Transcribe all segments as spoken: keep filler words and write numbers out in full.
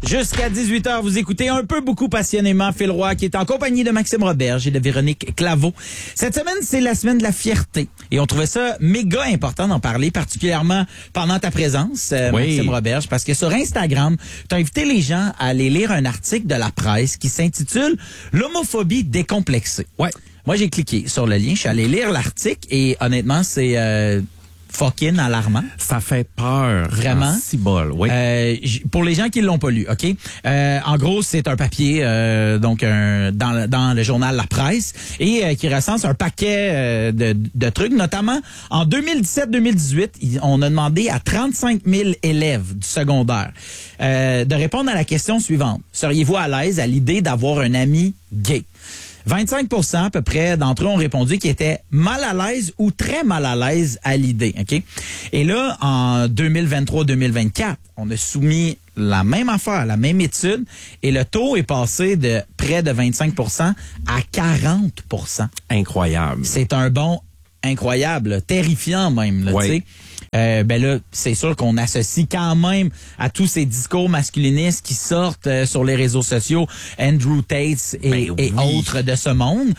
Jusqu'à dix-huit heures, vous écoutez un peu beaucoup passionnément Phil Roy qui est en compagnie de Maxime Roberge et de Véronique Claveau. Cette semaine, c'est la semaine de la fierté. Et on trouvait ça méga important d'en parler, particulièrement pendant ta présence, euh, oui. Maxime Roberge, parce que sur Instagram, tu as invité les gens à aller lire un article de la presse qui s'intitule « L'homophobie décomplexée ». Ouais. Moi, j'ai cliqué sur le lien, je suis allé lire l'article et honnêtement, c'est... Euh, fucking alarmant. Ça fait peur. Vraiment. Si bol, oui. Euh, pour les gens qui l'ont pas lu, OK? Euh, en gros, c'est un papier euh, donc un, dans, le, dans le journal La Presse et euh, qui recense un paquet euh, de, de trucs, notamment en deux mille dix-sept deux mille dix-huit, on a demandé à trente-cinq mille élèves du secondaire euh, de répondre à la question suivante. Seriez-vous à l'aise à l'idée d'avoir un ami gay? vingt-cinq pour cent à peu près d'entre eux ont répondu qu'ils étaient mal à l'aise ou très mal à l'aise à l'idée. OK? Et là, en deux mille vingt-trois deux mille vingt-quatre, on a soumis la même affaire, la même étude, et le taux est passé de près de vingt-cinq pour cent à quarante pour cent. Incroyable. C'est un bond incroyable, là, terrifiant même. Là, oui. Euh, ben là, c'est sûr qu'on associe quand même à tous ces discours masculinistes qui sortent euh, sur les réseaux sociaux, Andrew Tate et, ben et oui. autres de ce monde.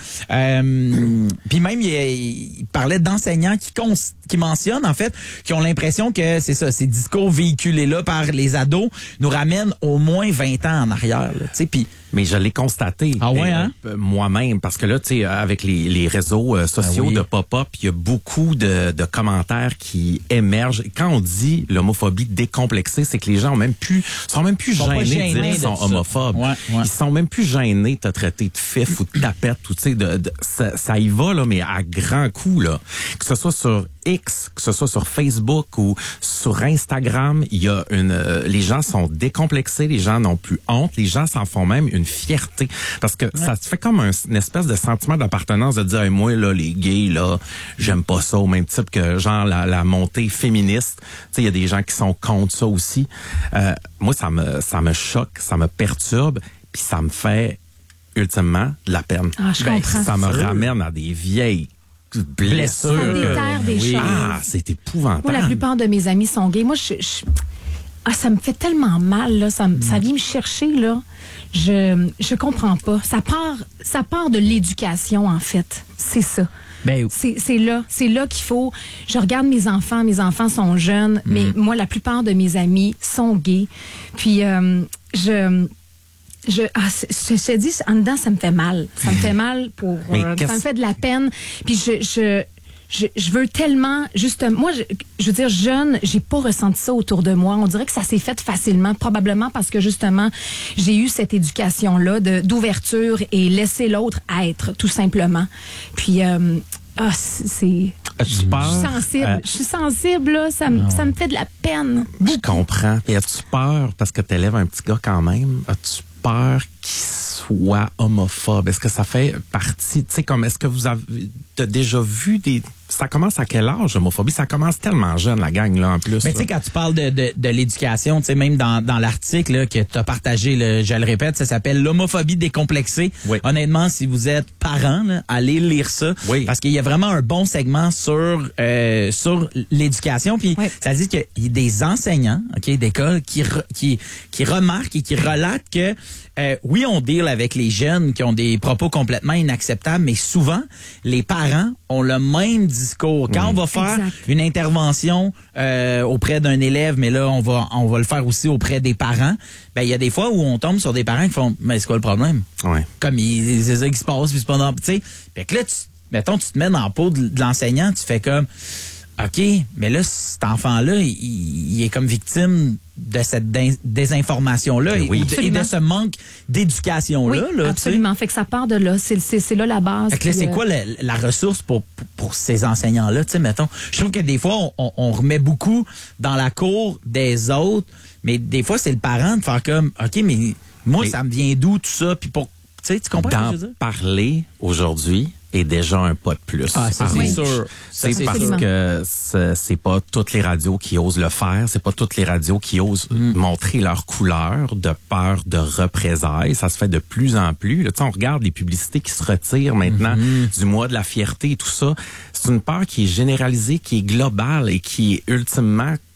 Euh, Puis même, il, il parlait d'enseignants qui, cons, qui mentionnent, en fait, qui ont l'impression que c'est ça, ces discours véhiculés-là par les ados nous ramènent au moins vingt ans en arrière. Tu sais, puis mais je l'ai constaté ah ouais, hein? euh, moi-même, parce que là, tu sais, avec les, les réseaux euh, sociaux ah oui. de pop-up, il y a beaucoup de, de commentaires qui émergent. Quand on dit l'homophobie décomplexée, c'est que les gens ont même plus, sont même plus gênés, gênés de dire qu'ils sont homophobes. Ouais, ouais. Ils sont même plus gênés de te traiter de fif ou de tapette, ou tu sais, de, de, ça, ça y va là, mais à grands coups là. Que ce soit sur X, que ce soit sur Facebook ou sur Instagram, il y a une, euh, les gens sont décomplexés, les gens n'ont plus honte, les gens s'en font même une fierté parce que ouais. ça te fait comme un, une espèce de sentiment d'appartenance de dire hey, moi là les gays là j'aime pas ça au même type que genre la, la montée féministe. Tu sais il y a des gens qui sont contre ça aussi. Euh, moi ça me ça me choque, ça me perturbe puis ça me fait ultimement de la peine. Ah, je ben, comprends. Ça me ramène à des vieilles blessures. Ça déterre des oui. choses. Ah, c'est épouvantable. Moi, la plupart de mes amis sont gays. Moi, je, je ah, ça me fait tellement mal là, ça, mm. ça vient me chercher là. Je je comprends pas. Ça part ça part de l'éducation en fait. C'est ça. Ben, c'est c'est là, c'est là qu'il faut. Je regarde mes enfants, mes enfants sont jeunes, mm. mais moi la plupart de mes amis sont gays. Puis euh, je Je, ah, je, je te dis, en dedans, ça me fait mal. Ça me fait mal pour... Euh, ça me fait de la peine. Puis je, je, je, je veux tellement... Justement, moi, je, je veux dire, jeune, j'ai pas ressenti ça autour de moi. On dirait que ça s'est fait facilement, probablement parce que, justement, j'ai eu cette éducation-là de, d'ouverture et laisser l'autre être, tout simplement. Puis, euh, ah, c'est... As-tu peur? Je suis sensible. Euh, je suis sensible, là. Ça, me, ça me fait de la peine. Je comprends. Et as-tu peur parce que tu élèves un petit gars quand même? As-tu peur qu'il soit homophobe? Est-ce que ça fait partie, tu sais, comme, est-ce que vous avez t'as déjà vu des... Ça commence à quel âge, l'homophobie? Ça commence tellement jeune, la gang, là, en plus. Mais tu sais, quand tu parles de, de, de l'éducation, tu sais, même dans, dans l'article là, que tu as partagé, là, je le répète, ça s'appelle « L'homophobie décomplexée oui. ». Honnêtement, si vous êtes parent, là, allez lire ça. Oui. Parce qu'il y a vraiment un bon segment sur euh, sur l'éducation. Puis oui. ça dit qu'il y a des enseignants, ok, d'école qui, re, qui, qui remarquent et qui relatent que euh, oui, on deal avec les jeunes qui ont des propos complètement inacceptables, mais souvent, les parents ont le même discours. Quand mmh. on va faire exact. une intervention euh, auprès d'un élève, mais là, on va on va le faire aussi auprès des parents, ben il y a des fois où on tombe sur des parents qui font « Mais c'est quoi le problème? Ouais. » Comme il, c'est ça qui se passe, puis c'est pas normal. Tu sais, fait que là, tu, mettons, tu te mets dans la peau de, de l'enseignant, tu fais comme « OK, mais là, cet enfant-là, il, il est comme victime de cette désinformation-là oui, et, et de ce manque d'éducation-là. Oui, là, absolument. Fait que ça part de là. C'est, c'est, c'est là la base. Fait que là, c'est euh... quoi la, la ressource pour, pour, pour ces enseignants-là? Tu sais, mettons, je trouve que des fois, on, on, on remet beaucoup dans la cour des autres, mais des fois, c'est le parent de faire comme, OK, mais moi, mais ça me vient d'où tout ça? Puis pour, tu sais, tu comprends ce que je veux dire? Parler aujourd'hui est déjà un pas de plus. Ah, ça, c'est oui. sûr. C'est, c'est parce que c'est, c'est pas toutes les radios qui osent le faire. C'est pas toutes les radios qui osent mm. montrer leur couleur de peur de représailles. Ça se fait de plus en plus. Là, on regarde les publicités qui se retirent maintenant mm-hmm. du mois de la fierté et tout ça. C'est une peur qui est généralisée, qui est globale et qui est ultimement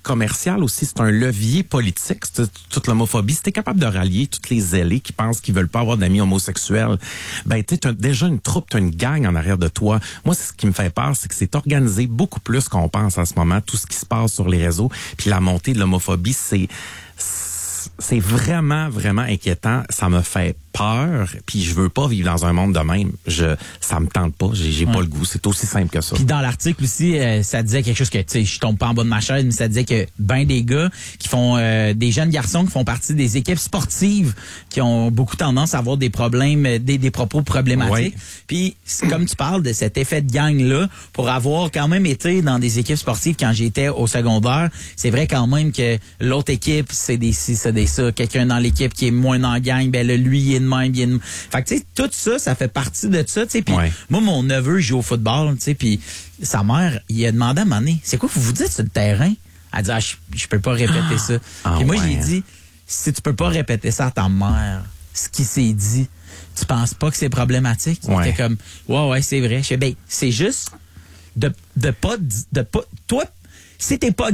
commercial aussi, c'est un levier politique, c'est, toute l'homophobie. Si t'es capable de rallier toutes les zélés qui pensent qu'ils veulent pas avoir d'amis homosexuels, ben tu as déjà une troupe, t'as une gang en arrière de toi. Moi, c'est ce qui me fait peur, c'est que c'est organisé beaucoup plus qu'on pense en ce moment, tout ce qui se passe sur les réseaux. Puis la montée de l'homophobie, c'est c'est vraiment, vraiment inquiétant. Ça me fait peur, puis je veux pas vivre dans un monde de même. Je, ça me tente pas, j'ai, j'ai ouais. pas le goût. C'est aussi simple que ça. Puis dans l'article aussi, euh, ça disait quelque chose que, tu sais, je tombe pas en bas de ma chaise, mais ça disait que ben des gars qui font, euh, des jeunes garçons qui font partie des équipes sportives, qui ont beaucoup tendance à avoir des problèmes, des, des propos problématiques. Ouais. Puis comme tu parles de cet effet de gang-là, pour avoir quand même été dans des équipes sportives quand j'étais au secondaire, c'est vrai quand même que l'autre équipe, c'est des ci, c'est des ça. Quelqu'un dans l'équipe qui est moins dans la gang, ben là, lui, il est de même, il est de... Fait que, tu sais, tout ça, ça fait partie de ça, tu sais. Puis ouais. moi, mon neveu joue au football, tu sais, puis sa mère, il a demandé à un moment donné, c'est quoi que vous vous dites sur le terrain? Elle dit, ah, je, je peux pas répéter ça. Ah, puis moi, ouais. j'ai dit, si tu peux pas répéter ça à ta mère, ce qui s'est dit, tu penses pas que c'est problématique? Ouais. T'es comme, ouais, ouais, c'est vrai. Je fais, ben, c'est juste de, de pas, de pas, toi, si t'es pas